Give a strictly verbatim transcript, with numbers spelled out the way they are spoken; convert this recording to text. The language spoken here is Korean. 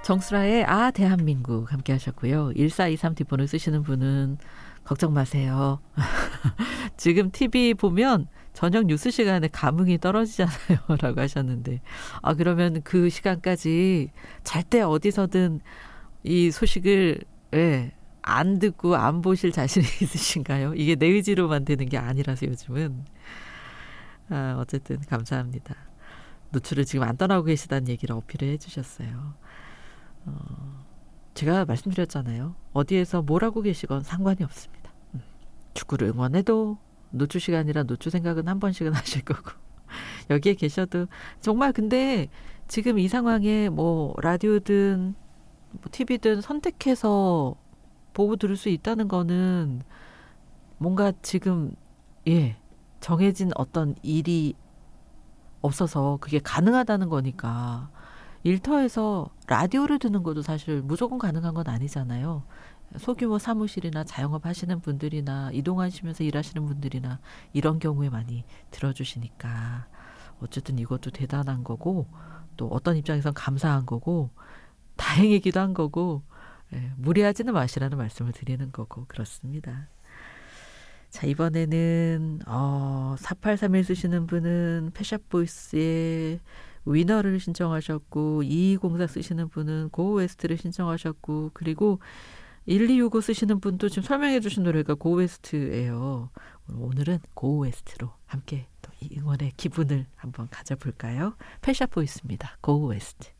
정수라의 아 대한민국 함께 하셨고요. 일사이삼 뒷번호 쓰시는 분은 걱정 마세요. 지금 티비 보면 저녁 뉴스 시간에 감흥이 떨어지잖아요. 라고 하셨는데 아 그러면 그 시간까지 절대 어디서든 이 소식을 예, 안 듣고 안 보실 자신이 있으신가요? 이게 내 의지로만 되는 게 아니라서 요즘은 아, 어쨌든 감사합니다. 노출을 지금 안 떠나고 계시다는 얘기를 어필을 해주셨어요. 어, 제가 말씀드렸잖아요. 어디에서 뭘 하고 계시건 상관이 없습니다. 음, 축구를 응원해도 노출 시간이라 노출 생각은 한 번씩은 하실 거고 여기에 계셔도 정말 근데 지금 이 상황에 뭐 라디오든 뭐 티비든 선택해서 보고 들을 수 있다는 거는 뭔가 지금 예 정해진 어떤 일이 없어서 그게 가능하다는 거니까 일터에서 라디오를 듣는 것도 사실 무조건 가능한 건 아니잖아요. 소규모 사무실이나 자영업 하시는 분들이나 이동하시면서 일하시는 분들이나 이런 경우에 많이 들어주시니까 어쨌든 이것도 대단한 거고 또 어떤 입장에선 감사한 거고 다행이기도 한 거고 예, 무리하지는 마시라는 말씀을 드리는 거고 그렇습니다. 자 이번에는 어, 사팔삼일 쓰시는 분은 패샷보이스의 위너를 신청하셨고 이이공사 쓰시는 분은 고우웨스트를 신청하셨고 그리고 일이육오 쓰시는 분도 지금 설명해 주신 노래가 고우웨스트예요. 오늘은 고우웨스트로 함께 또 이 응원의 기분을 한번 가져볼까요? 패샷보이스입니다. 고우웨스트.